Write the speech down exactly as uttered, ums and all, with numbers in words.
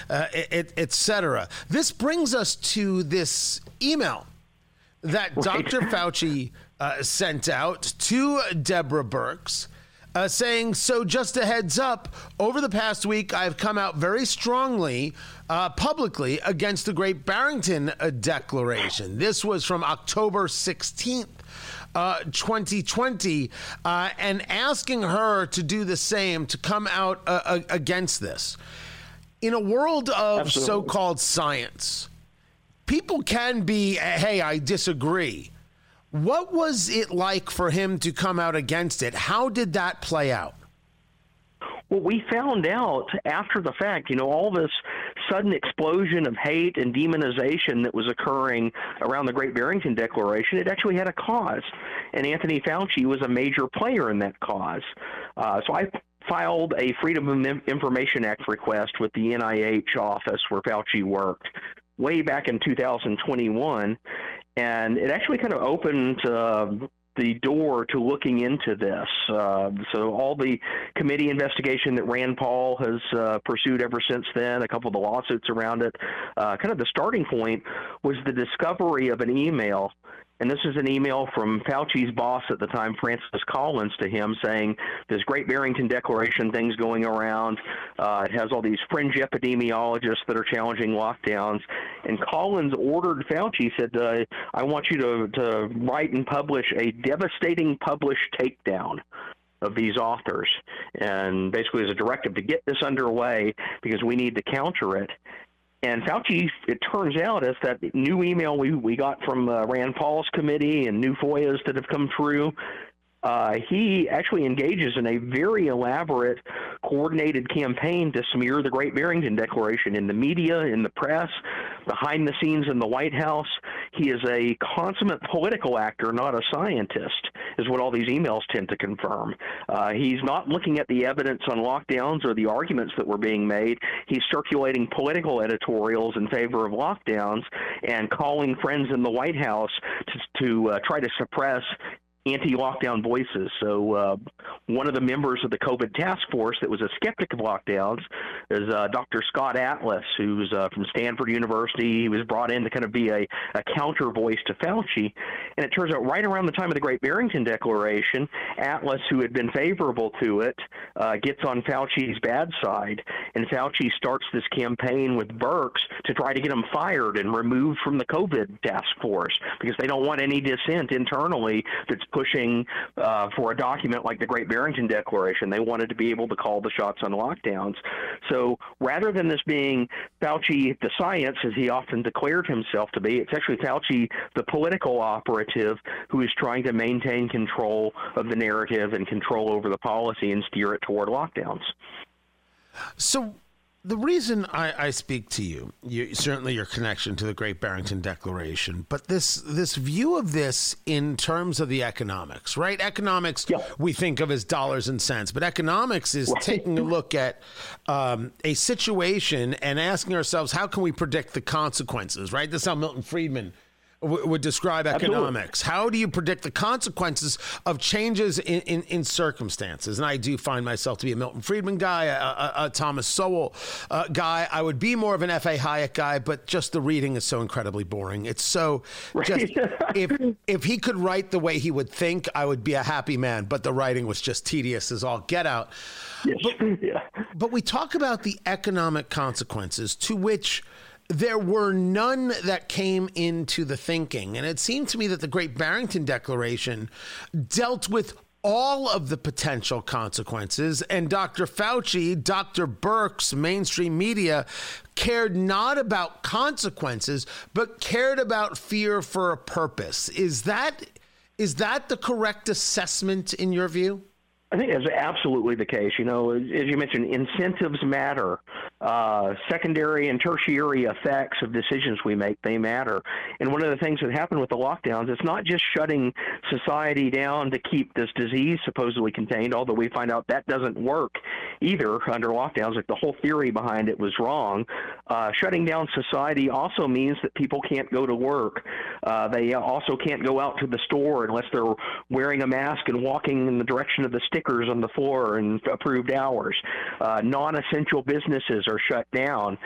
uh, et cetera. This brings us to this email that right. Doctor Fauci uh, sent out to Deborah Birx, Uh, saying, so just a heads up, over the past week, I've come out very strongly uh, publicly against the Great Barrington uh, Declaration. This was from October sixteenth, uh, twenty twenty, uh, and asking her to do the same, to come out uh, against this. In a world of Absolutely. so-called science, people can be, hey, I disagree. What was it like for him to come out against it? How did that play out? Well, we found out after the fact, you know, all this sudden explosion of hate and demonization that was occurring around the Great Barrington Declaration, it actually had a cause. And Anthony Fauci was a major player in that cause. Uh, so I filed a Freedom of Information Act request with the N I H office where Fauci worked way back in two thousand twenty-one. And it actually kind of opened uh, the door to looking into this. Uh, so all the committee investigation that Rand Paul has uh, pursued ever since then, a couple of the lawsuits around it, uh, kind of the starting point was the discovery of an email. And this is an email from Fauci's boss at the time, Francis Collins, to him saying, this Great Barrington Declaration thing's going around. Uh, it has all these fringe epidemiologists that are challenging lockdowns. And Collins ordered Fauci, said, uh, I want you to, to write and publish a devastating published takedown of these authors. And basically as a directive to get this underway because we need to counter it. And Fauci, it turns out, as that new email we, we got from uh, Rand Paul's committee and new F O I As that have come through, uh, he actually engages in a very elaborate, coordinated campaign to smear the Great Barrington Declaration in the media, in the press, behind the scenes in the White House. He is a consummate political actor, not a scientist, is what all these emails tend to confirm. Uh, he's not looking at the evidence on lockdowns or the arguments that were being made. He's circulating political editorials in favor of lockdowns and calling friends in the White House to, to uh, try to suppress anti-lockdown voices. So uh, one of the members of the COVID task force that was a skeptic of lockdowns is uh, Doctor Scott Atlas, who's uh, from Stanford University. He was brought in to kind of be a, a counter voice to Fauci. And it turns out right around the time of the Great Barrington Declaration, Atlas, who had been favorable to it, uh, gets on Fauci's bad side. And Fauci starts this campaign with Birx to try to get him fired and removed from the COVID task force because they don't want any dissent internally that's pushing uh, for a document like the Great Barrington Declaration. They wanted to be able to call the shots on lockdowns. So rather than this being Fauci the science, as he often declared himself to be, it's actually Fauci the political operative who is trying to maintain control of the narrative and control over the policy and steer it toward lockdowns. So the reason I, I speak to you, you, certainly your connection to the Great Barrington Declaration, but this this view of this in terms of the economics, right? Economics, yeah. we think of as dollars and cents, but economics is right. taking a look at um, a situation and asking ourselves, how can we predict the consequences, right? This is how Milton Friedman w- would describe economics. Absolutely. How do you predict the consequences of changes in, in, in circumstances? And I do find myself to be a Milton Friedman guy, a, a, a Thomas Sowell uh, guy. I would be more of an F A. Hayek guy, but just the reading is so incredibly boring. It's so right. just, if if he could write the way he would think, I would be a happy man. But the writing was just tedious as all get out. Yes. But, yeah. but we talk about the economic consequences to which there were none that came into the thinking. And it seemed to me that the Great Barrington Declaration dealt with all of the potential consequences. And Doctor Fauci, Doctor Birx, mainstream media cared not about consequences, but cared about fear for a purpose. Is that is that the correct assessment in your view? I think that's absolutely the case. You know, as you mentioned, incentives matter. Uh, secondary and tertiary effects of decisions we make, they matter. And one of the things that happened with the lockdowns, it's not just shutting society down to keep this disease supposedly contained, although we find out that doesn't work either under lockdowns. Like the whole theory behind it was wrong. Uh, shutting down society also means that people can't go to work. Uh, they also can't go out to the store unless they're wearing a mask and walking in the direction of the stickers on the floor and approved hours. Uh, non-essential businesses are shut down.